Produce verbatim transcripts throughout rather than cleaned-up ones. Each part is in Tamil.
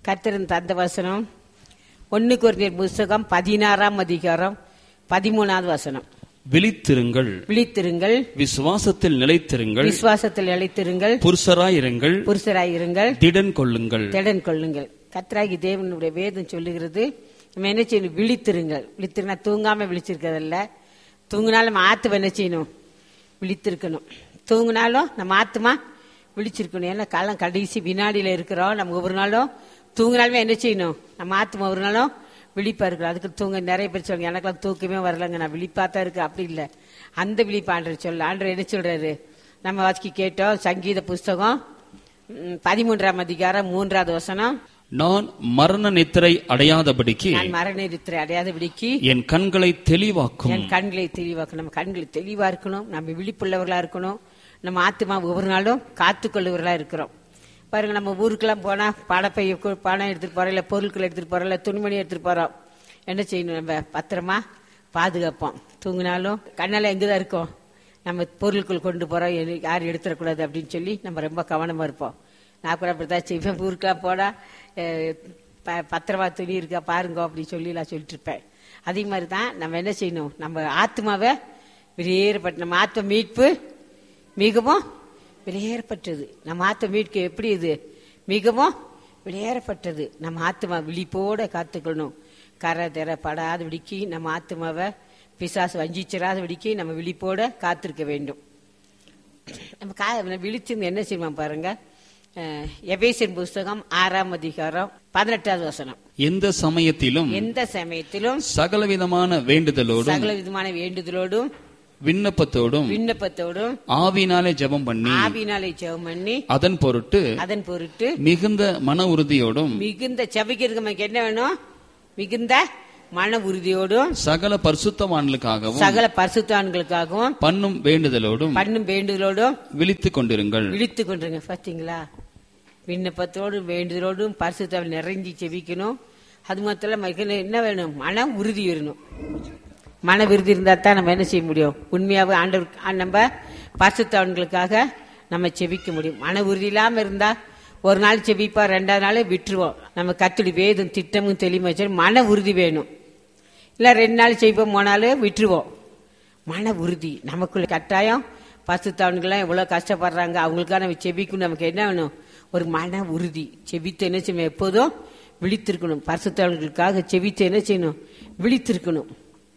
கர்த்தரின் தந்த வசனம் ஒன்னு கொரிந்தியர் புஸ்தகம் பதினாறாம் அதிகாரம் பதிமூணாவது வசனம். விழித்திருங்கள், விழித்திருங்கள், விசுவாசத்தில் நிலைத்திருங்கள், விசுவாசத்தில் நிலைத்திருங்கள், புருஷராயிருங்கள், புருஷராயிருங்கள், திடன் கொள்ளுங்கள். திடன் கொள்ளுங்கள். கர்த்தராகி தேவனுடைய வேதம் சொல்லுகிறது, நம்ம என்ன செய்யணும்? விழித்திருங்கள். விழித்திருந்தா தூங்காம விழிச்சிருக்கிறதில்ல. தூங்கினாலும் நம்ம ஆத்துமா என்ன செய்யணும்? விழித்திருக்கணும். தூங்கினாலும் நம்ம ஆத்துமா விழிச்சிருக்கணும். ஏன்னா காலம் கடைசி வினாடியில இருக்கிறோம். நம்ம ஒவ்வொரு நாளும் தூங்கினாலுமே என்ன செய்யணும்? நம்ம ஆத்துமா ஒரு நாளும் விழிப்பா இருக்கிறோம். அதுக்கு தூங்க நிறைய பேர் சொல்லுங்க, எனக்கெல்லாம் தூக்கமே வரலங்க, நான் விழிப்பா தான் இருக்கு. அப்படி இல்லை, அந்த விழிப்பு ஆண்டர் சொல்ல. ஆண்டர் என்ன சொல்றாரு? நம்ம வாசிக்க கேட்டோம். சங்கீத புஸ்தகம் பதிமூன்றாம் அதிகாரம் மூன்றாவது வசனம். நான் மரண நித்திரை அடையாதபடிக்கு, நான் மரண நித்திரை அடையாதபடிக்கு என் கண்களை தெளிவாக்கும். என் கண்களை தெளிவாக்கும். நம்ம கண்களை தெளிவா இருக்கணும். நம்ம விழிப்புள்ளவர்களா இருக்கணும். நம்ம ஆத்துமா ஒவ்வொரு நாளும் காத்துக்கொள்ளுவர்களா இருக்கிறோம். பாருங்க, நம்ம ஊருக்கெல்லாம் போனா பணப்பை பணம் எடுத்துட்டு போறோம், இல்ல பொருட்கள் எடுத்துட்டு போறோம், இல்ல துணிமணி எடுத்துட்டு போறோம். என்ன செய்யணும்? நம்ம பத்திரமா பாதுகாப்போம். தூங்கினாலும் கண்ணால எங்கதான் இருக்கோம்? நம்ம பொருட்கள் கொண்டு போறோம், யாரும் எடுத்துடக்கூடாது அப்படின்னு சொல்லி நம்ம ரொம்ப கவனமா இருப்போம். நான் கூட அப்படித்தான் செய்வேன். ஊருக்கெல்லாம் போனா பத்திரமா துணி இருக்கா பாருங்க அப்படின்னு சொல்லி நான் சொல்லிட்டு இருப்பேன். அதே மாதிரி தான் நம்ம என்ன செய்யணும்? நம்ம ஆத்மாவை வெளியேறப்பட்ட, நம்ம ஆத்ம மீட்பு மிகவும் வெளியேறப்பட்டது. நம்ம ஆத்ம மீட்பு எப்படி? இது மிகவும் வெளியேறப்பட்டது. நம்ம ஆத்மா விழிப்போட காத்துக்கணும். கரை தெர படாத விடிக்கி நம்ம ஆத்மாவை பிசாசு வஞ்சிச்சிடாத விடிக்கி நம்ம விழிப்போட காத்திருக்க வேண்டும். நம்ம கா விழிச்சிருந்து என்ன செய்வோம் பாருங்க. எபேசியர் புஸ்தகம் ஆறாம் அதிகாரம் பதினெட்டாவது வசனம். எந்த சமயத்திலும் எந்த சமயத்திலும் சகலவிதமான வேண்டுதலோடும் சகல விதமான வேண்டுதலோடும் விண்ணப்பத்தோடும் விண்ணப்பத்தோடும் ஆவினாலே ஜெபம் பண்ணி ஆவினாலே ஜெபம் பண்ணி அதன் பொருட்டு அதன் பொருட்டு மிகுந்த மன உறுதியோடும் மிகுந்த செபிக்கிறதுக்கு நமக்கு என்ன வேணும்? மிகுந்த மன உறுதியோடும் சகல பரிசுத்தவான்களுக்காகவும் சகல பரிசுத்தவான்களுக்காகவும் பண்ணும் வேண்டுதலோடும் பண்ணும் வேண்டுதலோடும் விழித்துக் கொண்டிருங்கள். விழித்துக் கொண்டிருங்க. பாத்தீங்களா? விண்ணப்பத்தோடும் வேண்டுதலோடும் பரிசுத்தவான் நிறைஞ்சி செபிக்கணும். அது மாத்திரம் என்ன வேணும்? மன உறுதி வரணும். மன விருதி இருந்தா தான் நம்ம என்ன செய்ய முடியும்? உண்மையாவே ஆண்டவர் நம்ம பரிசுத்தவான்களுக்காக நம்ம செபிக்க முடியும். மன உறுதி இல்லாம இருந்தா ஒரு நாள் செபிப்பா, ரெண்டாவது நாள் விட்டுருவோம். நம்ம கத்துடி வேதம் திட்டமும் தெளிவாச்சு. மன உறுதி வேணும். இல்ல ரெண்டு நாள் செய்வோம், மூணு நாள் விட்டுருவோம். மன உறுதி நமக்குள்ள கட்டாயம். பரிசுத்தவான்கள்லாம் எவ்வளவு கஷ்டப்படுறாங்க, அவங்களுக்காக நம்ம செபிக்கணும். நமக்கு என்ன வேணும்? ஒரு மன உறுதி. செபித்து என்ன செய்யணும்? எப்போதும் விழித்திருக்கணும். பரிசுத்தவான்களுக்காக செபித்து என்ன செய்யணும்? விழித்திருக்கணும்.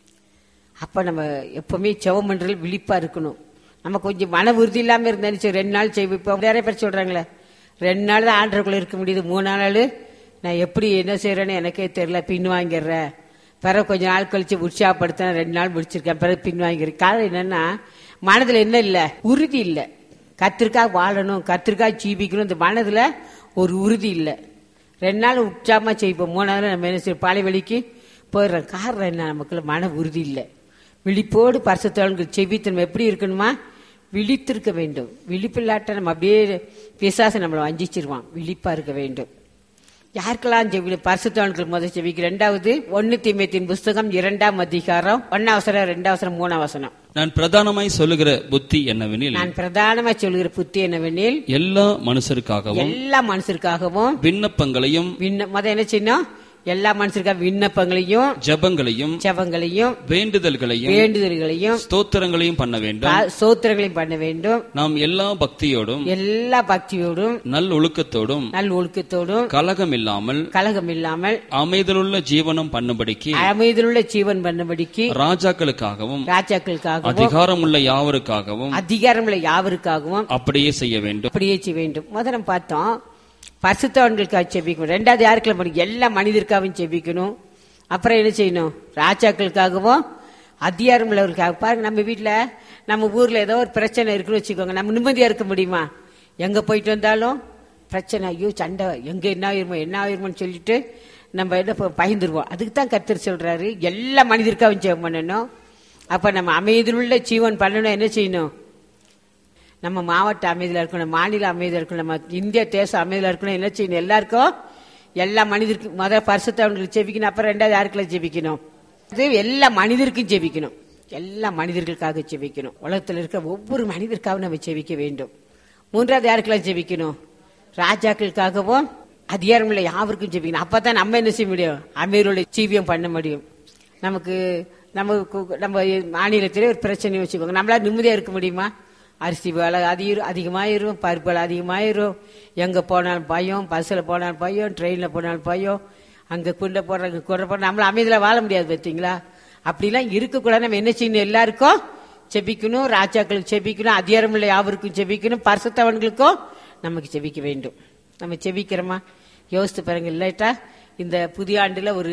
அப்ப நம்ம எப்பவுமே செவம் பண்றது விழிப்பா இருக்கணும். நம்ம கொஞ்சம் மன உறுதி இல்லாம இருந்தாலும் ரெண்டு நாள் செய்வோம். நிறைய பேர் சொல்றாங்களே, ரெண்டு நாள் தான் ஆண்டருக்குள்ள இருக்க முடியுது, மூணு நாள் நான் எப்படி என்ன செய்யறேன்னு எனக்கே தெரியல, பின் வாங்கிடுறேன். பிறகு கொஞ்ச நாள் கழிச்சு உற்சாகப்படுத்த ரெண்டு நாள் முடிச்சிருக்கேன், பிறகு பின் வாங்கிறேன். காரணம் என்னன்னா, மனதுல என்ன இல்ல? உறுதி இல்ல. கத்திற்காக வாழணும், கத்திற்காக ஜீவிக்கணும், இந்த மனதுல ஒரு உறுதி இல்ல. ரெண்டு நாள் உற்சாகமா செய்வோம், மூணாவது நம்ம என்ன செய்ய பாலை வலிக்கு போயிடுறோம். காரணம் என்ன? நமக்குள்ள மன உறுதி இல்லை. விழிப்போடு பரிசுத்தவான்கள் செபித்து நம்ம எப்படி இருக்கணுமா? விழித்திருக்க வேண்டும். விழிப்பில்லாட்ட நம்ம அப்படியே பிசாசு நம்மளை வஞ்சிச்சிருவான். விழிப்பா இருக்க வேண்டும். யாருக்கெல்லாம் செவி பரிசுத்தவான்கள் முதல் செவிக்கு. ரெண்டாவது ஒன்னு தீமோத்தேயுவின் புஸ்தகம் இரண்டாம் அதிகாரம் ஒன்னாவசரம் ரெண்டாவசரம் மூணாவசனம். நான் பிரதானமாய் சொல்லுகிற புத்தி என்னவெனில் நான் பிரதானமாய் சொல்லுகிற புத்தி என்னவெனில் எல்லா மனுஷருக்காகவும் எல்லா மனுஷருக்காகவும் விண்ணப்பங்களையும் முதல் என்ன செய்யணும்? எல்லா மனுஷருக்காக விண்ணப்பங்களையும் ஜெபங்களையும் ஜெபங்களையும் வேண்டுதல்களையும் வேண்டுதல்களையும் ஸ்தோத்திரங்களையும் பண்ண வேண்டும். ஸ்தோத்திரங்களையும் பண்ண வேண்டும். நாம் எல்லா பக்தியோடும் எல்லா பக்தியோடும் நல் ஒழுக்கத்தோடும் நல் ஒழுக்கத்தோடும் கலகம் இல்லாமல் கலகம் இல்லாமல் அமைதலுள்ள ஜீவனம் பண்ணும்படிக்கு அமைதலுள்ள ஜீவன் பண்ணும்படிக்கு ராஜாக்களுக்காகவும் ராஜாக்களுக்காகவும் அதிகாரமுள்ள யாவருக்காகவும் அதிகாரமுள்ள யாவருக்காகவும் அப்படியே செய்ய வேண்டும். அப்படியே செய்ய வேண்டும். முதல்ல பார்த்தோம் பரிசுத்தவான்களுக்காக செபிக்கணும். ரெண்டாவது யாருக்கெல்லாம் பண்ணணும்? எல்லா மனிதருக்காகவும் செபிக்கணும். அப்புறம் என்ன செய்யணும்? ராஜாக்களுக்காகவும் அதிகாரம் உள்ளவர்களுக்காக. பாருங்க, நம்ம வீட்டுல நம்ம ஊர்ல ஏதோ ஒரு பிரச்சனை இருக்குன்னு வச்சுக்கோங்க, நம்ம நிம்மதியா இருக்க முடியுமா? எங்க போயிட்டு வந்தாலும் பிரச்சனை, ஐயோ சண்டை, எங்க என்ன ஆயிருமோ என்ன ஆயிருமோன்னு சொல்லிட்டு நம்ம என்ன பயந்துருவோம். அதுக்கு தான் கர்த்தர் சொல்றாரு, எல்லா மனிதருக்காகவும் ஜெபம் பண்ணணும். அப்ப நம்ம அமைதியுள்ள ஜீவன் பண்ணணும். என்ன செய்யணும்? நம்ம மாவட்ட அமைதியில இருக்கணும், மாநில அமைதியில இருக்கணும், நம்ம இந்திய தேச அமைதியில இருக்கணும். என்ன செய்யணும்? எல்லாருக்கும் எல்லா மனிதருக்கும் முதல் பரிசுத்தவான்களுக்கு ஜெபிக்கணும். அப்புறம் ரெண்டாவது யாருக்கெல்லாம் ஜெபிக்கணும்? எல்லா மனிதருக்கும் ஜெபிக்கணும். எல்லா மனிதர்களுக்காக ஜெபிக்கணும். உலகத்தில் இருக்க ஒவ்வொரு மனிதருக்காகவும் நம்ம ஜெபிக்க வேண்டும். மூன்றாவது யாருக்கெல்லாம் ஜெபிக்கணும்? ராஜாக்களுக்காகவும் அதிகாரம் இல்லை யாருக்கும் ஜெபிக்கணும். அப்பதான் நம்ம என்ன செய்ய முடியும்? அமீரோட ஜீவியம் பண்ண முடியும். நமக்கு நம்ம நம்ம மாநிலத்திலே ஒரு பிரச்சனை வச்சுக்கோங்க, நம்மளால நிம்மதியா இருக்க முடியுமா? அரிசி விலை அதிகம் அதிகமாயிரும், பருப்பு விலை அதிகமாயிரும், எங்க போனாலும் பயம், பஸ்ல போனாலும் பயம், ட்ரெயின்ல போனாலும் பயம், அங்க குண்டை போடுறாங்க குறை போடுற, நம்மள அமைதியில வாழ முடியாது. பார்த்தீங்களா? அப்படிலாம் இருக்கக்கூடாது. நம்ம என்ன செய்யணும்? எல்லாருக்கும் செபிக்கணும், ராஜாக்களுக்கு செபிக்கணும், அதிகாரம் இல்லை யாவருக்கும் செபிக்கணும், பரிசுத்தவன்களுக்கும் நமக்கு செபிக்க வேண்டும். நம்ம செபிக்கிறோமா? யோசித்து பாருங்க. இல்லாட்டா இந்த புதிய ஆண்டுல ஒரு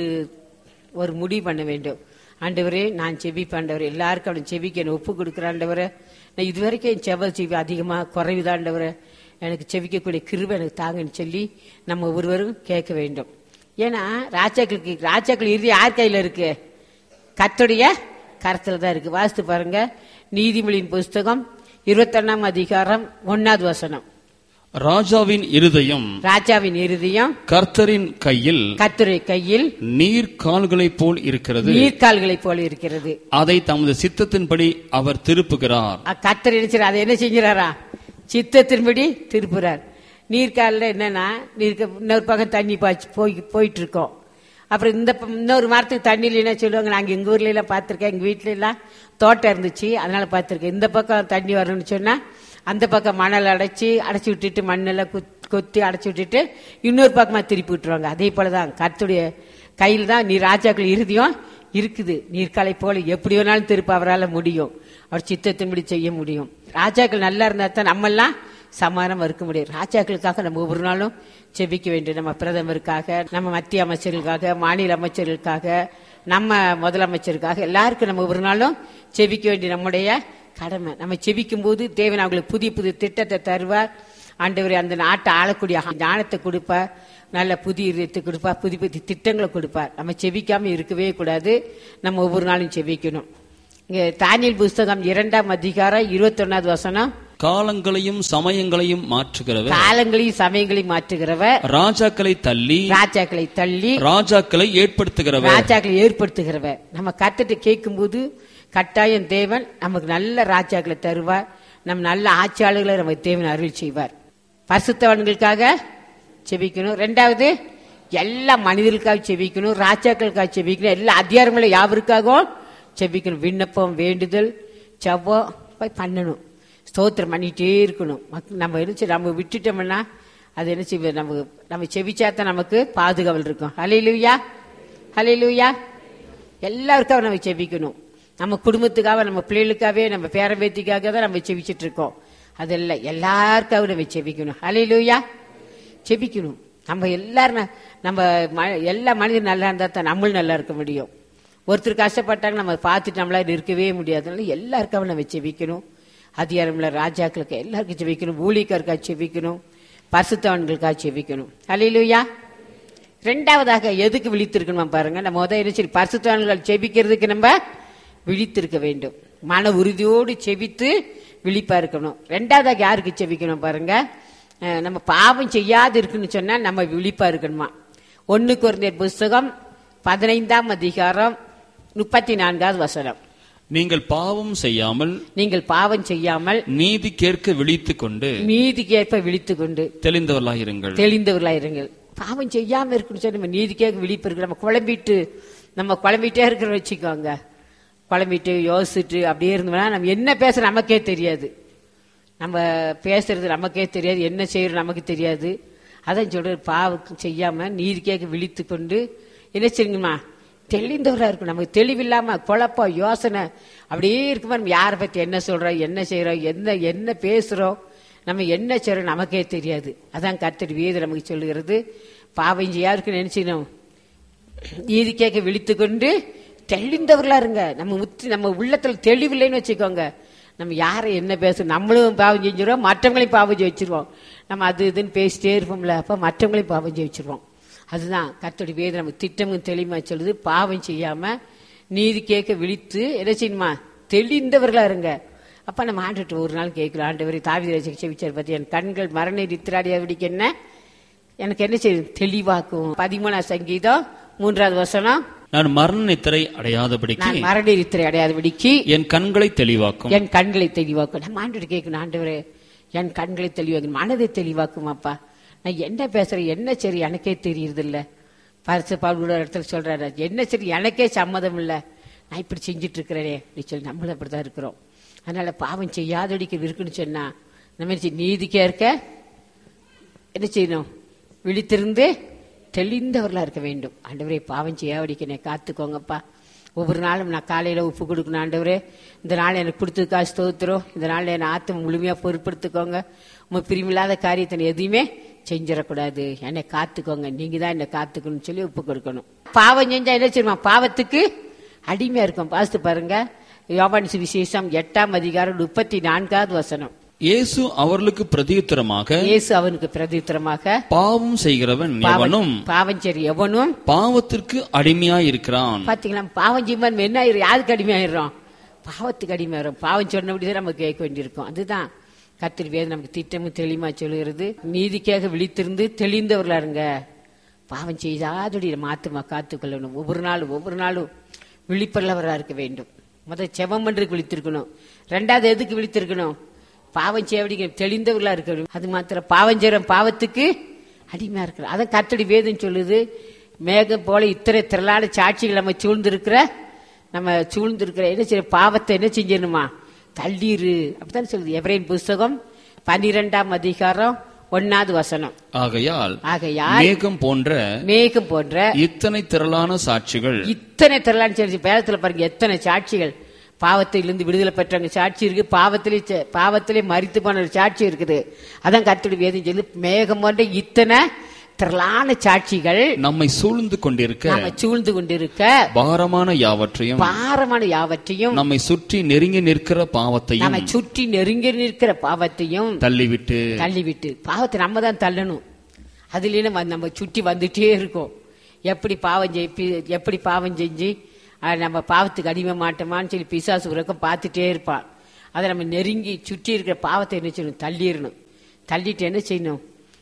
ஒரு முடிவு பண்ண வேண்டும். ஆண்டவரே நான் செபிப்பேன், ஆண்டவரே எல்லாருக்கும் அவனை செபிக்க ஒப்பு கொடுக்குற ஆண்டவரே, நான் இதுவரைக்கும் என் செவ செவி அதிகமா குறைவுதாண்டவரை, எனக்கு செவிக்கக்கூடிய கிருபை எனக்கு தாங்கன்னு சொல்லி நம்ம ஒருவரும் கேட்க வேண்டும். ஏன்னா ராஜாக்களுக்கு ராஜாக்கள் இறுதி யார் கையில இருக்கு? கர்த்தருடைய கரத்துல தான் இருக்கு. வாசித்து பாருங்க, நீதிமொழியின் புஸ்தகம் இருபத்தி ஒன்னாம் அதிகாரம் ஒன்னாவது வசனம். ராஜாவின் இருதயம் ராஜாவின் இருதயம் கர்த்தரின் கையில் கர்த்தருடைய கையில் நீர்க்கால்களைப் போல் இருக்கிறது, நீர்க்கால்களைப் போல இருக்கிறது. அதை தமது சித்தத்தின்படி அவர் திருப்புகிறார். கர்த்தர் நினைச்சார், அதை என்ன செஞ்சாரா? சித்தத்தின்படி திருப்புறார். நீர்க்காலில் என்னன்னா, நீர்க்க இன்னொரு பக்கம் தண்ணி பாய்ச்சி போய் போயிட்டு இருக்கோம். அப்புறம் இந்த இன்னொரு மரத்துக்கு தண்ணியில் என்ன சொல்லுவாங்க, நாங்கள் எங்கள் ஊர்ல எல்லாம் பார்த்துருக்கேன், எங்கள் வீட்டில எல்லாம் தோட்டம் இருந்துச்சு, அதனால பார்த்துருக்கேன். இந்த பக்கம் தண்ணி வரணும்னு சொன்னா அந்த பக்கம் மணல் அடைச்சி அடைச்சி விட்டுட்டு மண்ணெல்லாம் கொத்தி அடைச்சி விட்டுட்டு இன்னொரு பக்கமா திருப்பி விட்டுருவாங்க. அதே போலதான் கர்த்தருடைய கையில் தான் நீ ராஜாக்கள் இறுதியும் இருக்குது. நீர்க்காலை போல எப்படி வேணாலும் திருப்ப அவரால் முடியும், அவர் சித்தத்தின்படி செய்ய முடியும். ராஜாக்கள் நல்லா இருந்தா தான் நம்மெல்லாம் சமாதானம் இருக்க முடியும். ராஜாக்களுக்காக நம்ம ஒவ்வொரு நாளும் செபிக்க வேண்டும். நம்ம பிரதமருக்காக, நம்ம மத்திய அமைச்சர்களுக்காக, மாநில அமைச்சர்களுக்காக, நம்ம முதலமைச்சருக்காக, எல்லாருக்கும் நம்ம ஒவ்வொரு நாளும் செபிக்க வேண்டிய நம்முடைய கடமை. நம்ம செபிக்கும் போது தேவன் அவங்களுக்கு புதிய புதிய திட்டத்தை தருவார். ஆண்டவரே அந்த நாட்டை ஆளக்கூடிய ஞானத்தை கொடுப்பார், நல்ல புதிய இதயத்தை கொடுப்பார், புதிய புதிய திட்டங்களை கொடுப்பார். நம்ம செபிக்காம இருக்கவே கூடாது, நம்ம ஒவ்வொரு நாளும் செபிக்கணும். இங்க தானியேல் புஸ்தகம் இரண்டாம் அதிகாரம் இருபத்தி ஒன்னாவது வசனம். காலங்களையும் சமயங்களையும் மாற்றுகிறவர், காலங்களையும் சமயங்களையும் மாற்றுகிறவர், ராஜாக்களை தள்ளி ராஜாக்களை தள்ளி ராஜாக்களை ஏற்படுத்துகிறவர், ராஜாக்களை ஏற்படுத்துகிறவர். நம்ம கத்துட்டு கேட்கும் போது கட்டாயம் தேவன் நமக்கு நல்ல ராஜாக்களை தருவார், நம்ம நல்ல ஆட்சியாளர்களை நமக்கு தேவன் அருள் செய்வார். பரிசுத்தவான்களுக்காக செபிக்கணும். ரெண்டாவது எல்லா மனிதர்களுக்காக செபிக்கணும், ராஜாக்களுக்காக செபிக்கணும், எல்லா அதிகாரங்களும் யாவருக்காகவும் செபிக்கணும். விண்ணப்பம், வேண்டுதல், செவ்வம் போய் பண்ணணும், ஸ்தோத்திரம் பண்ணிட்டே இருக்கணும். நம்ம என்ன நம்ம விட்டுட்டோம்னா அது என்ன செய்வோம், நம்ம நம்ம செபிச்சாத்தான் நமக்கு பாதுகாவல் இருக்கும். ஹல்லேலூயா, ஹல்லேலூயா. எல்லாருக்காக நம்ம செபிக்கணும். நம்ம குடும்பத்துக்காக, நம்ம பிள்ளைகளுக்காகவே, நம்ம பேரம்பேத்திக்காக தான் நம்ம செபிச்சுட்டு இருக்கோம். அதெல்லாம் எல்லாருக்காக நம்ம செபிக்கணும். ஹல்லேலூயா, செபிக்கணும். நம்ம எல்லாரும் நம்ம எல்லா மனிதரும் நல்லா இருந்தா தான் நம்மளும் நல்லா இருக்க முடியும். ஒருத்தர் கஷ்டப்பட்டாங்க நம்ம பார்த்துட்டு நம்மளால இருக்கவே முடியாது. எல்லாருக்காக நம்ம செபிக்கணும். அதிகாரம்ல ராஜாக்களுக்கு எல்லாருக்கும் செபிக்கணும், ஊழியக்காருக்காக செபிக்கணும், பரிசுத்தவான்களுக்காக செபிக்கணும். ஹல்லேலூயா. ரெண்டாவதாக எதுக்கு விழித்திருக்கணும் பாருங்க. நம்ம முதல் என்ன சரி பரிசுத்தவான்கள் செபிக்கிறதுக்கு நம்ம விழித்திருக்க வேண்டும். மன உறுதியோடு செபித்து விழிப்பா இருக்கணும். ரெண்டாவதாக யாருக்கு செபிக்கணும் பாருங்க, நம்ம பாவம் செய்யாது இருக்குன்னு சொன்னா நம்ம விழிப்பா இருக்கணுமா. ஒன்னு கொரிந்தியர் புஸ்தகம் பதினைந்தாம் அதிகாரம் முப்பத்தி நான்காவது வசனம். நீங்கள் பாவம் செய்யாமல் நீங்கள் பாவம் செய்யாமல் நீதி கேட்க விழித்துக் கொண்டு நீதி கேட்க விழித்துக் கொண்டு தெளிந்தவர்களாயிருங்கள் தெளிந்தவர்களாயிருங்கள். பாவம் செய்யாம இருக்குன்னு சொல்லி நம்ம நீதி கேட்க விழிப்பு இருக்கு. நம்ம குழம்பிட்டு நம்ம குழம்பிட்டே இருக்கிறோம் வச்சுக்கோங்க, குழம்பிட்டு யோசிச்சுட்டு அப்படியே இருந்தோம்னா நம்ம என்ன பேசுற நமக்கே தெரியாது, நம்ம பேசுறது நமக்கே தெரியாது, என்ன செய்யறது நமக்கு தெரியாது. அதான் சொல்ற பாவம் செய்யாம நீதி கேட்க விழித்து கொண்டு என்ன செய்யுங்கம்மா தெளிந்தவரா இருக்கும். நமக்கு தெளிவில்லாம குழப்பம் யோசனை அப்படியே இருக்குமா, நம்ம யாரை பத்தி என்ன சொல்றோம், என்ன செய்யறோம், என்ன என்ன பேசுறோம், நம்ம என்ன செய்யறோம் நமக்கே தெரியாது. அதான் கர்த்தர் வேதம் நமக்கு சொல்லுகிறது, பாவம் செய்யாருக்குன்னு நினைச்சினோம் நீதி கேட்க விழித்து கொண்டு தெளிந்தவர்களா இருங்க. நம்ம முத்தி நம்ம உள்ளத்துல தெளிவில்லைன்னு வச்சுக்கோங்க, நம்ம யாரை என்ன பேசுறோம், நம்மளும் பாவம் செஞ்சிருவோம், மற்றவங்களையும் பாவம் செய்ய வச்சிருவோம். நம்ம அது இதுன்னு பேசிட்டே இருப்போம்ல, அப்ப மற்றவங்களையும் பாவம் செய்ய வச்சிருவோம். அதுதான் கர்த்தருடைய வேதம் நமக்கு திட்டமும் தெளிவா சொல்லுது. பாவம் செய்யாம நீதி கேட்க விழித்து என்ன செய்யணுமா தெளிந்தவர்களா இருங்க. அப்ப நம்ம ஆண்டுட்டு ஒரு நாள் கேட்கிறோம், ஆண்டவரை தாவீது செவிச்சார் பத்தி என் கண்கள் மரண நித்திராடியாதபடிக்கு என்ன எனக்கு என்ன செய்யும் தெளிவாக்கும். பதிமூணாம் சங்கீதம் மூன்றாவது வசனம். நான் மரண நித்திரை அடையாதபடிக்கு நான் மரண நித்திரை அடையாதபடிக்கு என் கண்களை தெளிவாக்கும் என் கண்களை தெளிவாக்கும். நம்ம ஆண்டு கேட்கணும், ஆண்டவரே என் கண்களை தெளிவாக்கும், மனதை தெளிவாக்கும். அப்பா நான் என்ன பேசுறேன், என்ன சரி எனக்கே தெரியுது இல்ல. பரிசு பவுல் இடத்துல சொல்றாரு, என்ன சரி எனக்கே சம்மதம் இல்லை, நான் இப்படி செஞ்சுட்டு இருக்கிறேனே அப்படி சொல்லி நம்மளும் அப்படிதான் இருக்கிறோம். அதனால பாவம் செய்யாதடிக்க இருக்குன்னு சொன்னா நம்ம நீதிக்கே இருக்க என்ன செய்யணும், விழித்திருந்து தெளிந்தவர்களா இருக்க வேண்டும். ஆண்டவரே பாவம் செய்யாதடிக்க என்னை காத்துக்கோங்கப்பா. ஒவ்வொரு நாளும் நான் காலையில உப்பு கொடுக்கணும். ஆண்டவரே இந்த நாள் எனக்கு கொடுத்ததுக்கா ஸ்தோத்திரம். இந்த நாள் என்னை ஆத்ம முழுமையா பொறுப்படுத்திக்கோங்க. உங்க பிரிமில்லாத காரியத்தை எதையுமே செஞ்சிடக்கூடாது, என்னை காத்துக்கோங்க, நீங்க தான் என்னை காத்துக்கணும்னு சொல்லி உப்பு கொடுக்கணும். பாவம் செஞ்சா என்ன செய்யுமா, பாவத்துக்கு அடிமையா இருக்கும். பாஸ்து பாருங்க, யோவான் சுவிசேஷம் எட்டாம் அதிகாரம் முப்பத்தி நான்காவது வசனம். இயேசு அவர்களுக்கு பிரதியுத்தரமாக இயேசு அவனுக்கு பிரதியுத்தரமாக பாவம் செய்கிறவன் எவனும் பாவம் சரி எவனும் பாவத்திற்கு அடிமையாயிருக்கிறான். பாத்தீங்களா, பாவம் செய்வன் என்ன ஆயிரும், யாருக்கு அடிமையாயிரும், பாவத்துக்கு அடிமையாயிரும். பாவம் சொன்னபடிதான் நம்ம கேட்க வேண்டியிருக்கும். அதுதான் கர்த்தர் வேதம் நமக்கு திட்டமும் தெளிவா சொல்லுகிறது. நீதிக்காக விழித்திருந்து தெளிந்தவர்களா இருங்க. பாவம் செய்தாதோடி மாத்துமா காத்துக்கொள்ளணும். ஒவ்வொரு நாளும் ஒவ்வொரு நாளும் விழிப்புள்ளவராக இருக்க வேண்டும். முதல் செவம் என்று விழித்திருக்கணும். ரெண்டாவது எதுக்கு விழித்திருக்கணும், பாவம் செய்ய தெளிந்தவர்களா இருக்கணும். அது மாத்திரம் பாவம் செய்யற பாவத்துக்கு அடிமையா இருக்கிற அதான் கர்த்தருடைய வேதம் சொல்லுது. மேகம் போல இத்தனை திரளான சாட்சிகள் நம்ம சூழ்ந்திருக்கிற நம்ம சூழ்ந்திருக்கிற என்ன செய்ய பாவத்தை என்ன செஞ்சிடணுமா, தள்ளீரு அப்படித்தான் சொல்லுது. எபிரேயர் புஸ்தகம் பன்னிரெண்டாம் அதிகாரம் ஒன்னாவது வசனம். ஆகையால் ஆகையால் மேகம் போன்ற மேகம் போன்ற இத்தனை திரளான சாட்சிகள் இத்தனை திரளான சாட்சி வேதத்துல பாருங்க, எத்தனை சாட்சிகள். பாவத்திலிருந்து விடுதலை பெற்றவங்க சாட்சி இருக்கு, பாவத்திலே பாவத்திலே மரித்து போன சாட்சி இருக்குது. அதான் கர்த்தருடைய வேதம் சொல்லு, மேகம் போன்ற இத்தனை திரளான சாட்சிகள் நம்மை சூழ்ந்து கொண்டிருக்க நம்ம சூழ்ந்து கொண்டிருக்க பாரமான யாவற்றையும் பாரமான யாவற்றையும் நம்மை சுற்றி நெருங்கி நிற்கிற பாவத்தையும் நம்ம சுற்றி நெருங்கி நிற்கிற பாவத்தையும் தள்ளிவிட்டு தள்ளிவிட்டு பாவத்தை நம்ம தான் தள்ளணும். அதுல நம்ம சுற்றி வந்துட்டே இருக்கோம். எப்படி பாவம் செய் எப்படி பாவம் செஞ்சு நம்ம பாவத்துக்கு அடிமை மாட்டோமான்னு சொல்லி பிசாசு உறக்கம் பார்த்துட்டே இருப்பான். அதை நம்ம நெருங்கி சுற்றி இருக்கிற பாவத்தை என்ன செய்யணும், தள்ளிடணும். தள்ளிட்டு என்ன செய்யணும்,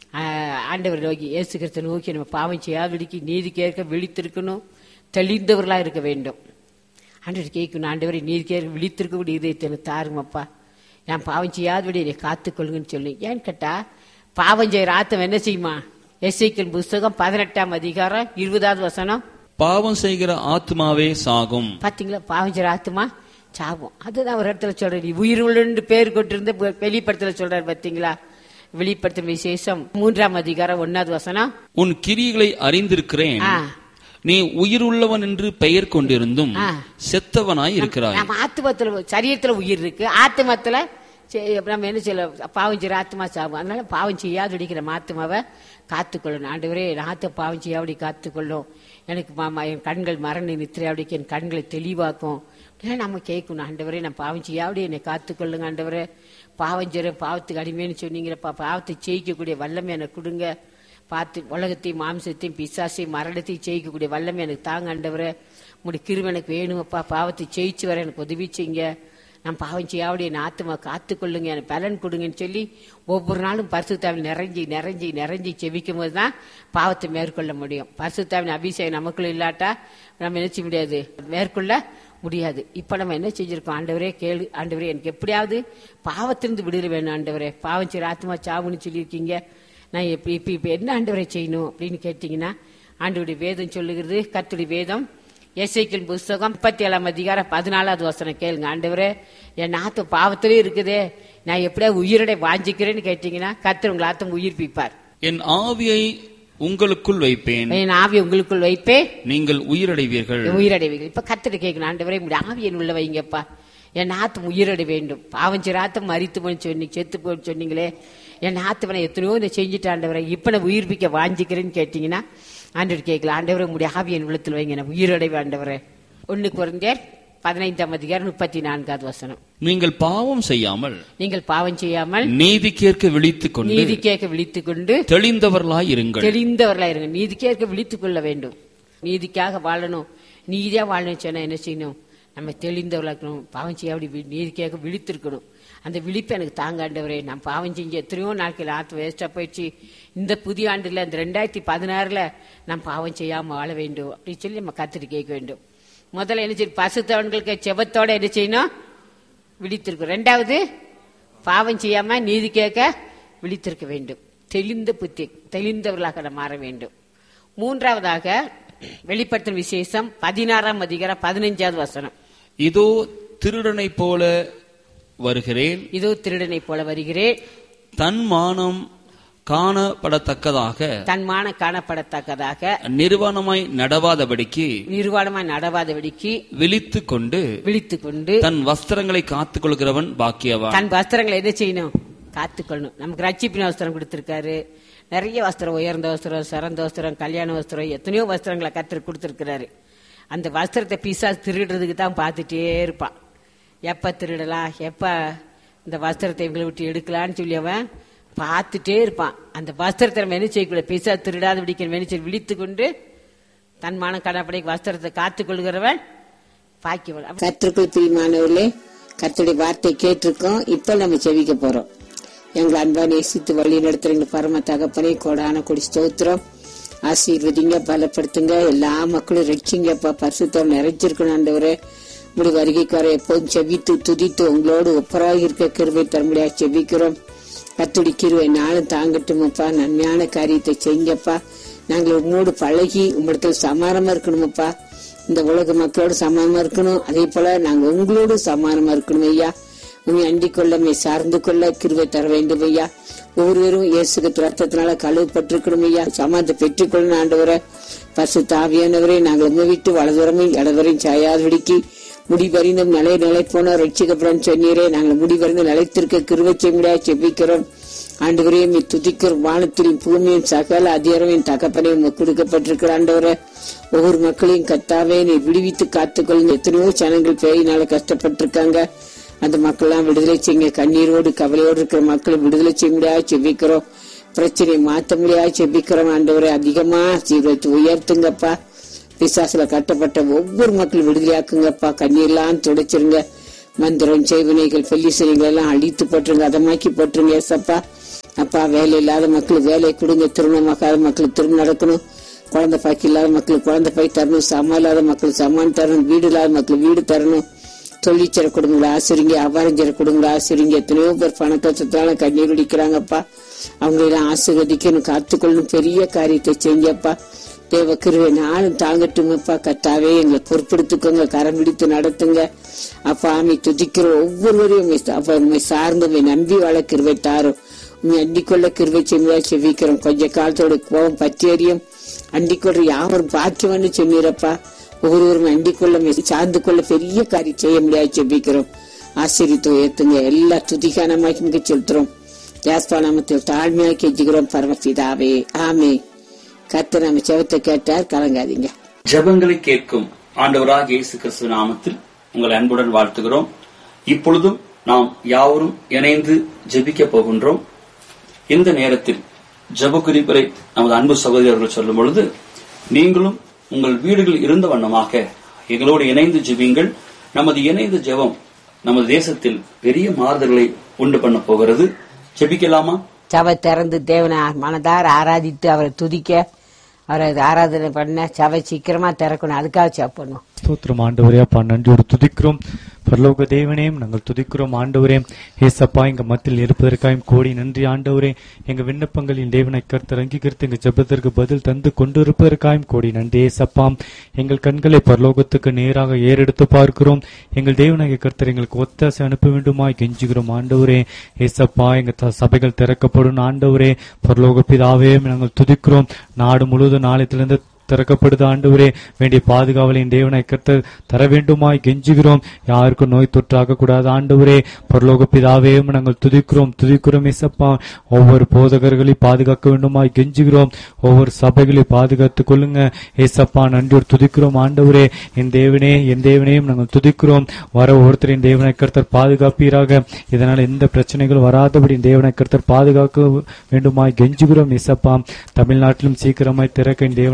ஆண்டவர் நோக்கி இயேசு கிறிஸ்துவை நோக்கி நம்ம பாவம் செய்யாதபடிக்கு நீதி கேட்க விழித்திருக்கணும், தெளிந்தவர்களா இருக்க வேண்டும். ஆண்டவர் கேட்கணும், ஆண்டவரை நீதி கேட்க விழித்திருக்கக்கூடிய இதயத்தை தாருங்கப்பா, நான் பாவம் செய்யாதபடி என்னை காத்துக்கொள்ளுங்கன்னு சொல்லி. ஏன்னு கேட்டா பாவம் செய்யற ஆத்தம் என்ன செய்யுமா, எசேக்கியேல் புஸ்தகம் பதினெட்டாம் அதிகாரம் இருபதாவது வசனம். பாவம் செய்கிற ஆத்மாவே சாகும். பாத்தீங்களா, பாவம் செய்யற ஆத்மா சாகும். அதுதான் ஒரு இடத்துல சொல்றாரு, உயிர் உள்ள பேர் கொண்டிருந்த வெளிப்படத்துல சொல்றாரு. பாத்தீங்களா, வெளிப்படுத்தும் விசேஷம் மூன்றாம் அதிகாரம் ஒன்னாவது வசனம். உன் கிரியைகளை அறிந்திருக்கிறேன், நீ உயிர் உள்ளவன் என்று பெயர் கொண்டிருந்தும் செத்தவனாய் இருக்கிறாய். நம்ம ஆத்மத்துல சரீரத்துல உயிர் இருக்கு, ஆத்மத்துல நம்ம என்ன செய்யல, பாவம் செய்யற ஆத்மா சாகும். அதனால பாவம் செய்யாது அடிக்கிற ஆத்மாவை காத்துக்கொள்ளணும். ஆண்டவரே ஆத்த பாவம் செய்யாபடி காத்துக்கொள்ளும், எனக்கு மாமா என் கண்கள் மரண நித்திரை அப்படிக்கு என் கண்களை தெளிவாக்கும். நம்ம கேட்கணும், ஆண்டவரே நான் பாவம் செய்யாபடி என்னை காத்துக்கொள்ளுங்க. ஆண்டவரே பாவம் செய்ய பாவத்துக்கு அடிமைன்னு சொன்னீங்கப்பா, பாவத்தை ஜெயிக்கக்கூடிய வல்லமை எனக்கு கொடுங்க. பார்த்து உலகத்தையும் மாம்சத்தையும் பிசாசையும் மரணத்தையும் ஜெயிக்கக்கூடிய வல்லமை எனக்கு தாங்க. ஆண்டவரே உங்களுடைய கிருபை எனக்கு வேணுமப்பா, பாவத்தை ஜெயிச்சு வர எனக்கு உதவி செய்யுங்க. நான் பாவம் செய்யாவுடைய என் ஆத்மா காத்துக்கொள்ளுங்க, எனக்கு பலன் கொடுங்கன்னு சொல்லி ஒவ்வொரு நாளும் பரிசுத்தாவின் நிறைஞ்சி நிறைஞ்சி நிறைஞ்சி செவிக்கும் போது தான் பாவத்தை மேற்கொள்ள முடியும். பரிசுத்தாவின் அபிஷேகம் நமக்குள்ள இல்லாட்டா நம்ம என்ன செய்ய முடியாது, மேற்கொள்ள முடியாது. இப்ப நம்ம என்ன செஞ்சிருக்கோம், ஆண்டவரே கேளு, ஆண்டவரே எனக்கு எப்படியாவது பாவத்திலிருந்து விடுதலை வேணும். ஆண்டவரே பாவம் செய்யற ஆத்மா சாவுன்னு சொல்லியிருக்கீங்க, நான் எப்படி இப்ப இப்ப என்ன ஆண்டவரை செய்யணும் அப்படின்னு கேட்டீங்கன்னா, ஆண்டவருடைய வேதம் சொல்லுகிறது. கர்த்தருடைய வேதம் எசேக்கியேல் புஸ்தகம் முப்பத்தி ஏழாம் அதிகாரம் பதினாலாவது வசனம் கேளுங்க. ஆண்டவரே என் ஆத்மா பாவத்திலே இருக்குதே, நான் எப்படியா உயிரடை வாஞ்சிக்கிறேன்னு கேட்டீங்கன்னா கர்த்தர் உங்கள் ஆத்மா உயிர்ப்பிப்பார். என் ஆவியை உங்களுக்குள் வைப்பேன், என் ஆவியை உங்களுக்குள் வைப்பேன், நீங்கள் உயிரடைவீர்கள் உயிரடைவீர்கள். இப்ப கர்த்தர் கேட்கணும், ஆண்டவரே உங்களுடைய ஆவியை உள்ள வைங்கப்பா, என் ஆத்மா உயிரடை வேண்டும். பாவம் செய்ற ஆத்மா மரித்து போன்னு சொன்னி செத்து போன்னு சொன்னீங்களே, என் ஆத்மனை எத்தனையோ இதை செஞ்சுட்டு ஆண்டவரை இப்ப நான் உயிர்ப்பிக்க வாஞ்சிக்கிறேன்னு கேட்டீங்கன்னா ஆண்டவர் கேட்கல, ஆண்டவரை உங்களுடைய ஆவியை என் உள்ளத்தில் வைங்க, நான் உயிரடைவு. ஆண்டவரை ஒன்னு கொரிந்தியர் பதினைந்தாம் அதிகாரம் முப்பத்தி நான்காவது வசனம். நீங்கள் பாவம் செய்யாமல் நீங்கள் பாவம் செய்யாமல் நீதி கேட்க விழித்துக் கொண்டு நீதி கேட்க விழித்துக் கொண்டு தெளிந்தவர்களாய் இருங்கள். தெளிந்தவர்களாய் இருங்க. நீதி கேட்க விழித்துக் கொள்ள வேண்டும். நீதிக்காக வாழணும், நீதியா வாழணும் சொன்னா என்ன செய்யணும், நம்ம தெளிந்தவர்களா இருக்கணும். பாவம் செய்ய அப்படி நீதி கேட்க விழித்திருக்கணும். அந்த விழிப்பு எனக்கு தாங்க ஆண்டவரே, நான் பாவம் செஞ்சு எத்தனையோ நாட்கள் ஆத்து வேஸ்டா போயிடுச்சு, இந்த புதிய ஆண்டுல இந்த ரெண்டாயிரத்தி பதினாறுல நான் பாவம் செய்யாம வாழ வேண்டும் அப்படின்னு சொல்லி நம்ம கத்துட்டு கேட்க வேண்டும். முதல்ல என்ன செய்யும், பசுத்தவன்களுக்கு செபத்தோட என்ன செய்யணும், விழித்திருக்கும். ரெண்டாவது பாவம் செய்யாம நீதி கேட்க விழித்திருக்க வேண்டும், தெளிந்த புத்தி தெளிந்தவர்களாக நாம் மாற வேண்டும். மூன்றாவதாக வெளிப்படுத்தும் விசேஷம் பதினாறாம் அதிகாரம் பதினைஞ்சாவது வசனம். இதோ திருடனை போல வருகிறேன், இதோ திருடனை போல வருகிறேன், தன் மானம் காணப்படத்தக்கதாக தன் மானம் காணப்படத்தக்கதாக நிர்வாணமாய் நடவாதபடிக்கு நிர்வாணமாய் நடவாதபடிக்கு விழித்து கொண்டு விழித்து கொண்டு தன் வஸ்திரங்களை காத்துக் கொள்கிறவன் பாக்கியவான். தன் வஸ்திரங்களை என்ன செய்யணும்? காத்துக்கொள்ளணும். நமக்கு ரட்சிப்பின் வஸ்திரம் கொடுத்திருக்காரு. நிறைய வஸ்திரம், உயர்ந்த வஸ்திரம், சிறந்த வஸ்திரம், கல்யாண வஸ்திரம், எத்தனையோ வஸ்திரங்களை கர்த்தர் கொடுத்திருக்கிறாரு. அந்த வஸ்திரத்தை பிசாசு திருடுறதுக்கு தான் பார்த்துட்டே இருப்பான். எப்ப திருடலாம், எப்ப இந்த வஸ்திரத்தை இவங்களை விட்டு எடுக்கலான்னு சொல்லி அவன் பார்த்துட்டே இருப்பான். அந்த வஸ்திரத்தை நம்ம என்ன செய்யக்கூடாது? பிசாசு திருடாத பிடிக்கணும் என்ன செய்ய? விழித்து கொண்டு தன் மானம் காணப்படி வஸ்திரத்தை காத்துக் கொள்கிறவன் பாக்கியவன். கர்த்தருக்குள் பிரியமானவர்களே, கர்த்தருடைய வார்த்தை கேட்டிருக்கோம். இப்ப நம்ம செவிக்க போறோம். எங்களை அன்பா நேசித்து வழி நடத்துறீங்க பரம தகப்பனே, கோடான கொடி ஸ்தோத்திரம். ஆசீர்வதிங்க, பலப்படுத்துங்க, எல்லா மக்களும் ரட்சிங்கப்பா. பரிசுத்தம் நிறைஞ்சிருக்கணும் ஆண்டவரே. முடி வருகைக்கு வர எப்போதும் செவித்து துதித்து உங்களோடு ஒப்பராக இருக்க கிருபை தரும்படியா செவிக்கிறோம். கர்த்தருடைய கிருபை நாளும் தாங்கட்டுமப்பா. நன்மையான காரியத்தை செய்யுங்கப்பா. நாங்கள் உங்களோடு பழகி உங்களிடத்துல சமானமா இருக்கணுமப்பா. இந்த உலக மக்களோடு சமானமா இருக்கணும். அதே போல நாங்க உங்களோடு சமானமா இருக்கணும் ஐயா. உண்மை அண்டிக் கொள்ள மே சார்ந்து கொள்ள கிருபை தர வேண்டும் ஐயா. ஒவ்வொருவரும் இயேசுக்கு ரத்தத்தினால கழுவப்பட்டிருக்கணும் ஐயா. சமாதத்தை பெற்றுக்கொள்ளணும் ஆண்டவரை. பரிசுத்த ஆவியானவரே, நாங்கள் உங்க விட்டு வலதுவரமும் இடதுவரையும் சாயாதபடிக்கு முடிவறிந்தும் நிலை நிலை போன ரட்சிக்கப்படும் சொன்னீரே. நாங்கள் முடிவறிந்து நிலைத்திருக்க கிருபை செய்ய செபிக்கிறோம் ஆண்டவரையும் துதிக்கிறோம். வானத்திலும் பூமியும் சகல அதிகாரமையும் தகப்பனையும் கொடுக்கப்பட்டிருக்கிற ஆண்டவரை, ஒவ்வொரு மக்களையும் கத்தாவே நீ விடுவித்து காத்துக்கொள்ளுங்க. எத்தனையோ ஜனங்கள் பேயினால கஷ்டப்பட்டிருக்காங்க. அந்த மக்கள் எல்லாம் விடுதலை செய்யுங்க. கண்ணீரோடு கவலையோடு இருக்கிற மக்களை விடுதலை செய்ய முடியாது செபிக்கிறோம். பிரச்சனையை மாற்ற முடியாது செபிக்கிறோம் ஆண்டவரை. அதிகமா சீக்கிரத்தை உயர்த்துங்கப்பா. பிசாசுல கட்டப்பட்ட ஒவ்வொரு மக்களும் விடுதலையாக்குங்கப்பா. கண்ணீர்லாம் துடைச்சிருங்க. மந்திரம் செய்வினைகள் பெல்லிசனைகள் எல்லாம் அழித்து போட்டுருங்க, அதமாக்கி போட்டுருங்க ஏசப்பா. அப்பா, வேலை இல்லாத மக்களுக்கு வேலையை கொடுங்க. திருமணமாக்காத மக்களுக்கு திருமணம் நடக்கணும். குழந்தை பாக்கி இல்லாத மக்களுக்கு குழந்தை பாய் தரணும். சமா இல்லாத மக்களுக்கு சமான் தரணும். வீடு இல்லாத மக்களுக்கு வீடு தரணும். தொழிற்சர குடும்பங்களை ஆசிரிங்க, அவாரஞ்சர குடும்பங்களை ஆசிரிங்க. எத்தனையோ பேர் பண கஷ்டத்தால கண்ணீர் குடிக்கிறாங்கப்பா. அவங்களெல்லாம் ஆசீர்வதிக்கணும், காத்துக்கொள்ளணும். பெரிய காரியத்தை செஞ்சப்பா. தேவ கிருபை நாளும் தாங்கட்டுமப்பா. கத்தாவே எங்களை பொறுப்படுத்திக்கோங்க, கரம் பிடித்து நடத்துங்க அப்பா. ஆமை துதிக்கிற ஒவ்வொருவரையும் அப்ப உண்மை சார்ந்து நம்பி வாழ கிருபை தாரும். உண்மை அண்டிக்கொள்ள கிருபை செய்ய செவிக்கிறோம். கொஞ்ச காலத்தோட கோபம் பற்றி அறியும் அண்டிக்கொள்ள யாவரும் பாக்கியம்னு சொன்னீரப்பா. ஒவ்வொருவரும் அண்டிக் கொள்ள சார்ந்து கொள்ள பெரிய காரியம் செய்ய முடியாது செபிக்கிறோம். ஆசிரியத்தை உயர்த்துங்க. எல்லா துதிகானமாக செலுத்துறோம். யாஸ்பா நாமத்தில் தாழ்மையாக கெஞ்சுகிறோம் பரமபிதாவே, ஆமே. கர்த்தர் நம்ம செவத்தை கேட்டார், கலங்காதீங்க. ஜெபங்களை கேட்கும் ஆண்டவராகிய இயேசு கிறிஸ்து நாமத்தில் உங்களை அன்புடன் வாழ்த்துகிறோம். இப்பொழுதும் நாம் யாவரும் இணைந்து ஜெபிக்க போகின்றோம். இந்த நேரத்தில் ஜெப குறிப்பை நமது அன்பு சகோதரர்கள் சொல்லும் பொழுது நீங்களும் உங்கள் வீடுகள் இருந்த வண்ணமாக எங்களோடு இணைந்து ஜெபியுங்கள். நமது இணைந்த ஜெபம் நமது தேசத்தில் பெரிய மாறுதல்களை உண்டு பண்ண போகிறது. ஜெபிக்கலாமா? சபை திறந்து தேவனை மனதார ஆராதித்து அவரை துதிக்க, அவரை ஆராதனை பண்ண சபை சீக்கிரமா திறக்கணும். அதுக்காக ஜெபம் பண்ணுவோம். ஸ்தோத்திரம் ஆண்டவரே. அப்பா நன்றியோடு துதிக்கிறோம். பரலோக தேவனையும் நாங்கள் துதிக்கிறோம் ஆண்டவரே. ஏசப்பா, எங்க மத்தியில் இருப்பதற்காயும் கோடி நன்றி ஆண்டவரே. எங்க விண்ணப்பங்களின் தேவனை கர்த்தர் அங்கீகரித்து எங்க ஜெபத்திற்கு பதில் தந்து கொண்டிருப்பதற்காயும் கோடி நன்றி ஏசப்பா. எங்கள் கண்களை பரலோகத்துக்கு நேராக ஏறெடுத்து பார்க்கிறோம். எங்கள் தேவனாகிய கர்த்தர் எங்களுக்கு ஒத்தாசை அனுப்ப வேண்டுமாய் கெஞ்சுகிறோம் ஆண்டவரே. ஏசப்பா, எங்க சபைகள் திறக்கப்படும் ஆண்டவரே. பரலோக பிதாவே நாங்கள் துதிக்கிறோம். நாடு முழுவதும் நாளையிலிருந்து திறக்கப்படுது ஆண்டவரே. வேண்டிய பாதுகாவலின் தேவனை கர்த்தர் தர வேண்டுமாய் கெஞ்சுகிறோம். யாருக்கும் நோய் தொற்றாக கூடாது ஆண்டவரே. பரலோக பிதாவே நாங்கள் துதிக்கிறோம் துதிக்கிறோம் ஏசப்பா. ஒவ்வொரு போதகர்களை பாதுகாக்க வேண்டுமாய் கெஞ்சுகிறோம். ஒவ்வொரு சபைகளை பாதுகாத்துக் கொள்ளுங்க ஏசப்பா. நன்றோடு துதிக்கிறோம் ஆண்டவரே. என் தேவனே என் தேவனையும் நாங்கள் துதிக்கிறோம். வர ஒவ்வொருத்தரின் தேவனை கர்த்தர் பாதுகாப்பீராக. இதனால் எந்த பிரச்சனைகள் வராதபடி தேவனை கர்த்தர் பாதுகாக்க வேண்டுமாய் கெஞ்சுகிறோம் ஏசப்பா. தமிழ்நாட்டிலும் சீக்கிரமாய் திறக்க தேவனை கர்த்தர்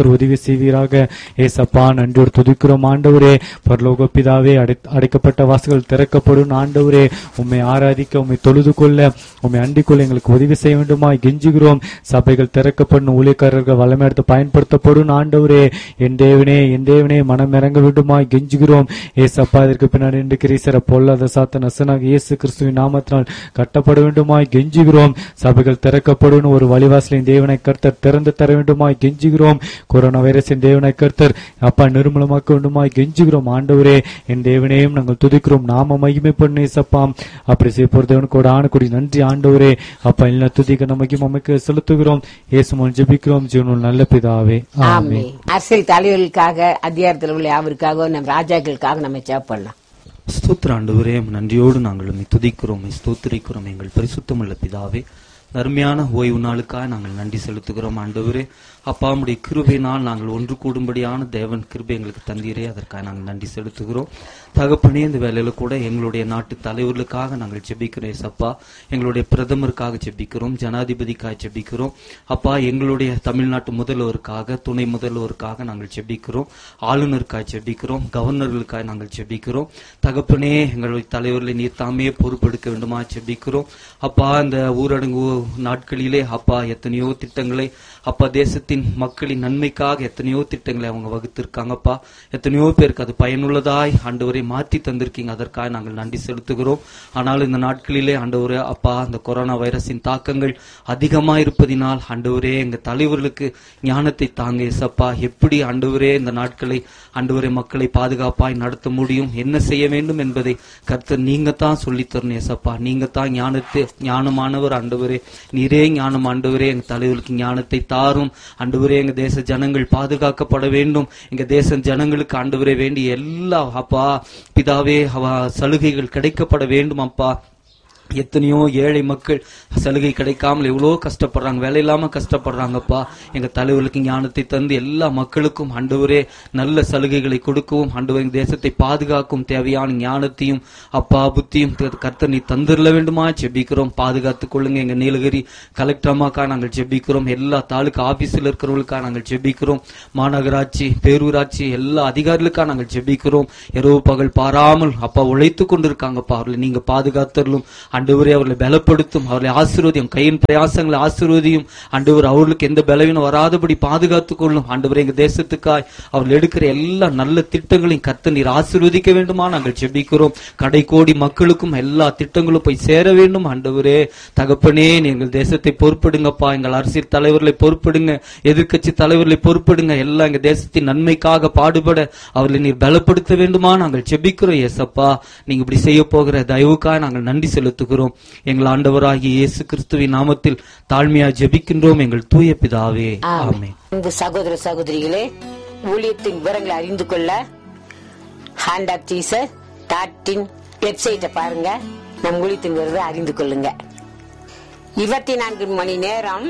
கர்த்தர் உதவி செய்வீராக. ஏசப்பா நன்றியோடு துதிக்கிறோம் ஆண்டவரே. பரலோக பிதாவே, அடைக்கப்பட்ட வாசல்கள் திறக்கப்படும் ஆண்டவரே. உம்மை ஆராதிக்க, உம்மை தொழுது கொள்ள, உம்மை அண்டிக் கொள்ள எங்களுக்கு உதவி செய்ய வேண்டுமாய் கெஞ்சுகிறோம். சபைகள் திறக்கப்படும், ஊழியக்காரர்கள் வல்லமை எடுத்து பயன்படுத்தப்படும் ஆண்டவரே. என் தேவனே, என் தேவனே, மனம் இறங்க வேண்டுமாய் கெஞ்சுகிறோம். ஏசப்பா இதற்கு பின்னாடி நின்று கிரீசர பொல்லாத சாத்த நசனாக இயேசு கிறிஸ்துவின் நாமத்தினால் கட்டப்பட வேண்டுமாய் கெஞ்சுகிறோம். சபைகள் திறக்கப்படும், ஒரு வழிவாசலின் தேவனை கர்த்தர் திறந்து தர வேண்டுமாய் கெஞ்சுகிறோம். கொரோனா வைரஸின் தேவனை கர்த்தர் அப்பா நிர்மூலமாக்க வேண்டுமாய் கெஞ்சுகிறோம் ஆண்டவரே. என் தேவனையும் நாங்கள் துதிக்கிறோம். நாம மகிமை பண்ணு ஏசப்பா. அப்படி செய்ய போற தேவனுக்கு ஆன கூடி நன்றி ஆண்டவரே. அப்பா எல்லா துதிக்க நமக்கு அமைக்க செலுத்துகிறோம். இயேசுமன் ஜெபிக்கிறோம் ஜீவனுள்ள நல்ல பிதாவே, ஆமென். அரசியல் தலைவர்களுக்காக, அதிகாரத்தில் உள்ள யாவருக்காக, நம் ராஜாக்களுக்காக நம்ம ஜெபம் பண்ணலாம். ஸ்தோத்திர ஆண்டவரே, நன்றியோடு நாங்கள் உம்மை துதிக்கிறோம், ஸ்தோத்திரிக்கிறோம். எங்கள் பரிசுத்தமுள்ள பிதாவே, அருமையான ஓய்வு நாளுக்காக நாங்கள் நன்றி செலுத்துகிறோம் ஆண்டவரே. அப்பா உம்முடைய கிருபையினால் நாங்கள் ஒன்று கூடும்படியான தேவன் கிருபை எங்களுக்கு தந்தீரே, அதற்காக நாங்கள் நன்றி செலுத்துகிறோம். தகப்பனே, இந்த வேலையில கூட எங்களுடைய நாட்டு தலைவர்களுக்காக நாங்கள் ஜெபிக்கிறோம் ஏசப்பா. எங்களுடைய பிரதமருக்காக ஜெபிக்கிறோம், ஜனாதிபதிக்காக ஜெபிக்கிறோம் அப்பா. எங்களுடைய தமிழ்நாட்டு முதல்வருக்காக, துணை முதல்வருக்காக நாங்கள் ஜெபிக்கிறோம். ஆளுநருக்காக ஜெபிக்கிறோம், கவர்னர்களுக்காக நாங்கள் ஜெபிக்கிறோம். தகப்பனே, எங்களுடைய தலைவர்களை நீர் தாமே பொறுப்பெடுக்க வேண்டுமா ஜெபிக்கிறோம் அப்பா. இந்த ஊரடங்கு நாட்களிலே அப்பா எத்தனையோ திட்டங்களை அப்பா தேசத்தின் மக்களின் நன்மைக்காக எத்தனையோ திட்டங்களை அவங்க வகுத்திருக்காங்கப்பா. எத்தனையோ பேருக்கு அது பயனுள்ளதாய் ஆண்டவரை மாற்றி தந்திருக்கீங்க, அதற்காக நாங்கள் நன்றி செலுத்துகிறோம். ஆனால் இந்த நாட்களிலே ஆண்டவரே அப்பா, அந்த கொரோனா வைரஸின் தாக்கங்கள் அதிகமாக இருப்பதினால் ஆண்டவரே எங்க தலைவர்களுக்கு ஞானத்தை தாங்க ஏசப்பா. எப்படி ஆண்டவரே இந்த நாட்களை ஆண்டவரே மக்களை பாதுகாப்பாய் நடத்த முடியும், என்ன செய்ய வேண்டும் என்பதை கர்த்தர் நீங்க தான் சொல்லித்தரணும் ஏசப்பா. நீங்க தான் ஞானத்தை ஞானமானவர் ஆண்டவரே, நீரே ஞானம் ஆண்டவரே. எங்க தலைவர்களுக்கு ஞானத்தை தாரும் ஆண்டவரே. எங்க தேச ஜனங்கள் பாதுகாக்கப்பட வேண்டும். எங்க தேச ஜனங்களுக்கு ஆண்டவரே வேண்டிய எல்லா அப்பா பிதாவே சலுகைகள் கிடைக்கப்பட வேண்டும் அப்பா. எத்தனையோ ஏழை மக்கள் சலுகை கிடைக்காமல் எவ்வளோ கஷ்டப்படுறாங்க, வேலை இல்லாம கஷ்டப்படுறாங்கப்பா. எங்க தலைவர்களுக்கு ஞானத்தை தந்து எல்லா மக்களுக்கும் ஆண்டவரே நல்ல சலுகைகளை கொடுக்கவும் ஆண்டவர் எங்க தேசத்தை பாதுகாக்கும் தேவையான ஞானத்தையும் அப்பா புத்தியும் கர்த்தர் நீ தந்துடல வேண்டுமா ஜெபிக்கிறோம். பாதுகாத்துக் கொள்ளுங்க. எங்க நீலகிரி கலெக்டர் அம்மாக்கா நாங்கள் ஜெபிக்கிறோம். எல்லா தாலுகா ஆபீஸில் இருக்கிறவர்களுக்காக நாங்கள் ஜெபிக்கிறோம். மாநகராட்சி, பேரூராட்சி எல்லா அதிகாரிகளுக்காக நாங்கள் ஜெபிக்கிறோம். இரவு பகல் பாராமல் அப்பா உழைத்து கொண்டிருக்காங்கப்பா. அவர்களை நீங்க பாதுகாத்தரலும் ஆண்டவரே. அவர்களை பலப்படுத்தும், அவர்களை ஆசீர்வதியும், கையின் பிரயாசங்களை ஆசீர்வதியும் ஆண்டவர். அவர்களுக்கு எந்த பலவீனம் வராதபடி பாதுகாத்துக் கொள்ளும் ஆண்டவரே. எங்க தேசத்துக்காய் அவர்கள் எடுக்கிற எல்லா நல்ல திட்டங்களையும் கர்த்தர் நீர் ஆசீர்வதிக்க வேண்டுமா நாங்கள் ஜெபிக்கிறோம். கடை கோடி மக்களுக்கும் எல்லா திட்டங்களும் போய் சேர வேண்டும் ஆண்டவரே. தகப்பனே, எங்கள் தேசத்தை பொறுப்படுங்கப்பா. எங்கள் அரசியல் தலைவர்களை பொறுப்படுங்க, எதிர்கட்சி தலைவர்களை பொறுப்படுங்க. எல்லாம் எங்க தேசத்தின் நன்மைக்காக பாடுபட அவர்களை நீர் பலப்படுத்த வேண்டுமா நாங்கள் ஜெபிக்கிறோம் ஏசப்பா. நீங்க இப்படி செய்ய போகிற தயவுக்காக நாங்கள் நன்றி செலுத்துகிறோம். எங்கள் ஆண்டவராகிய இயேசு கிறிஸ்துவின் நாமத்தில் தாழ்மையா ஜெபிக்கின்றோம் எங்கள் தூய பிதாவே, ஆமென். இந்த சகோதர சகோதரிகளே, ஊழியத்தின் விவரங்களை அறிந்து கொள்ள hand of Jesus dot in வெப்சைட்டை பாருங்க. நம் ஊழியத்தின் விவரத்தை அறிந்து கொள்ளுங்க. இருபத்தி நான்கு மணி நேரம்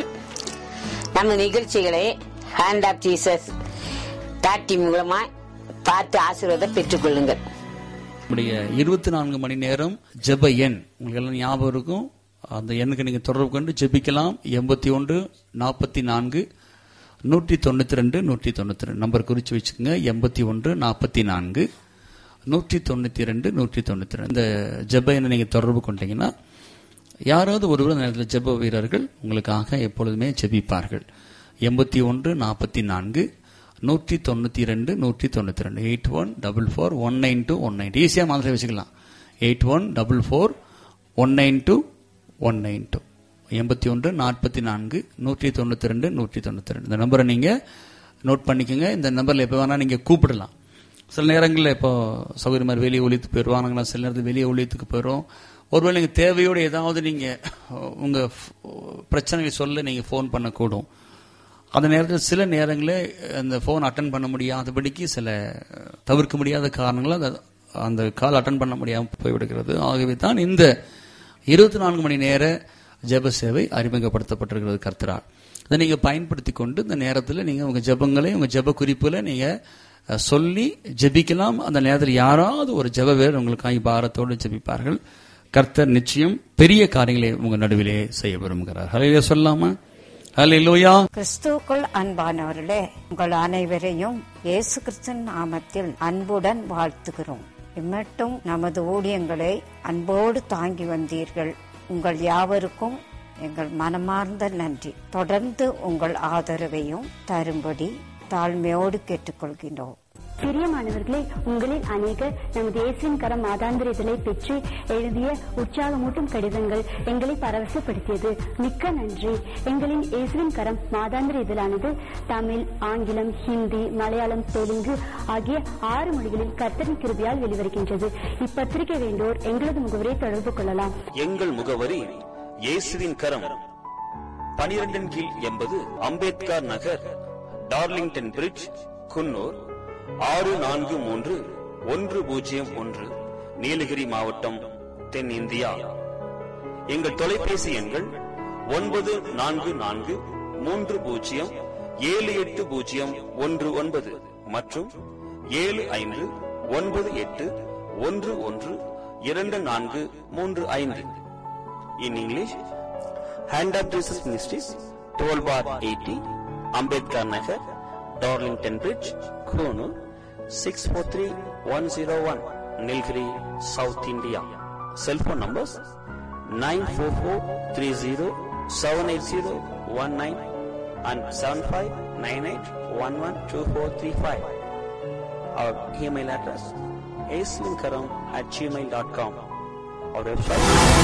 நம்ம நிகழ்ச்சிகளை hand of Jesus dot in மூலமா பார்த்து ஆசீர்வாதம் பெற்றுக் கொள்ளுங்கள். நம்முடைய இருபத்தி நான்கு மணி நேரம் ஜெப எண் உங்களுக்கு எல்லாம் ஞாபகம் இருக்கும். அந்த எண்ணுக்கு நீங்க தொடர்பு கொண்டு ஜெபிக்கலாம். எண்பத்தி ஒன்று நாற்பத்தி நான்கு நூற்றி தொண்ணூத்தி ரெண்டு நூற்றி தொண்ணூத்தி ரெண்டு நம்பர் குறிச்சு வச்சுக்கோங்க. எண்பத்தி ஒன்று நாற்பத்தி நான்கு நூற்றி தொண்ணூத்தி ரெண்டு நூற்றி தொண்ணூத்தி ரெண்டு இந்த ஜெப எண்ணை நீங்க தொடர்பு கொண்டீங்கன்னா யாராவது ஒருவர் நேரத்தில் ஜெப வீரர்கள் உங்களுக்காக எப்பொழுதுமே ஜெபிப்பார்கள். எண்பத்தி ஒன்று நாற்பத்தி நான்கு நூற்றி தொண்ணூத்தி ரெண்டு நூற்றி தொண்ணூத்தி ரெண்டு eight one double four one nine two one nine ஈஸியா மாதிரி வச்சுக்கலாம். Eight one double four one nine two one nine two எண்பத்தி ஒன்று நாற்பத்தி நான்கு நூற்றி தொண்ணூத்தி ரெண்டு நூற்றி தொண்ணூத்தி ரெண்டு இந்த நம்பரை நீங்க நோட் பண்ணிக்கோங்க. இந்த நம்பர்ல எப்ப வேணா நீங்க கூப்பிடலாம். சில நேரங்களில் இப்போ சௌகரிய மாதிரி வெளியே ஒழித்து போயிடுவாங்க, சில நேரத்தில் வெளியே ஒழித்துக்கு போயிடும். ஒருவேளை நீங்க தேவையோடு ஏதாவது நீங்க உங்க பிரச்சனைகளை சொல்ல நீங்க போன் பண்ணக்கூடும். அந்த நேரத்தில் சில நேரங்களில் அந்த போன் அட்டன் பண்ண முடியாதபடிக்கு சில தவிர்க்க முடியாத காரணங்களால் அந்த கால் அட்டன் பண்ண முடியாமல் போய்விடுகிறது. ஆகவே தான் இந்த இருபத்தி நான்கு மணி நேர ஜெப சேவை அறிமுகப்படுத்தப்பட்டிருக்கிறது கர்த்தரால். இதை நீங்க பயன்படுத்தி கொண்டு இந்த நேரத்தில் நீங்க உங்க ஜெபங்களை உங்க ஜெப குறிப்புல நீங்க சொல்லி ஜெபிக்கலாம். அந்த நேரத்தில் யாராவது ஒரு ஜெப வேறு உங்களுக்காக பாரத்தோடு ஜெபிப்பார்கள். கர்த்தர் நிச்சயம் பெரிய காரியங்களை உங்க நடுவிலே செய்ய விரும்புகிறார். ஹல்லேலூயா சொல்லாமா? ஹல்லேலூயா. கிறிஸ்துவுக்குள் அன்பானவர்களே, உங்கள் அனைவரையும் இயேசு கிறிஸ்துவின் நாமத்தில் அன்புடன் வாழ்த்துகிறோம். இம்மட்டும் நமது ஊழியங்களை அன்போடு தாங்கி வந்தீர்கள். உங்கள் யாவருக்கும் எங்கள் மனமார்ந்த நன்றி. தொடர்ந்து உங்கள் ஆதரவையும் தரும்படி தாழ்மையோடு கேட்டுக்கொள்கின்றோம். பிரியமானவர்களே, உங்களில் அநேகர் நமது இயேசுவின் கரம் மாதாந்திர இதழை பெற்று எழுதிய உற்சாகமூட்டும் கடிதங்கள் எங்களை பரவசப்படுத்தியது. மிக்க நன்றி. எங்களின் இயேசுவின் கரம் மாதாந்திர இதழானது தமிழ், ஆங்கிலம், ஹிந்தி, மலையாளம், தெலுங்கு ஆகிய ஆறு மொழிகளில் கர்த்தரின் கிருபையால் வெளிவருகின்றது. இப்பத்திரிகை வேண்டோர் எங்களது முகவரியை தொடர்பு கொள்ளலாம். எங்கள் முகவரி இயேசுவின் கரம், பனிரெண்டின் கீழ் எண்பது அம்பேத்கர் நகர், டார்லிங்டன் பிரிட்ஜ், குன்னூர் ஆறு நான்கு மூன்று ஒன்று பூஜ்ஜியம் ஒன்று, நீலகிரி மாவட்டம், தென் இந்தியா. எங்கள் தொலைபேசி எண்கள் ஒன்பது நான்கு நான்கு மூன்று பூஜ்ஜியம் ஏழு எட்டு பூஜ்ஜியம் ஒன்று ஒன்பது மற்றும் ஏழு ஐந்து ஒன்பது எட்டு ஒன்று ஒன்று இரண்டு நான்கு மூன்று ஐந்து. In English, hand of Jesus ministries, twelve bar eighty, Ambedkar Nagar, Darlington bridge, Coonoor six four three one zero one, Nilgiri, south India. Cellphone numbers nine four four three zero seven eight zero one nine and seven five nine eight one one two four three five. Our email address is aislinkaram at gmail dot com. Our website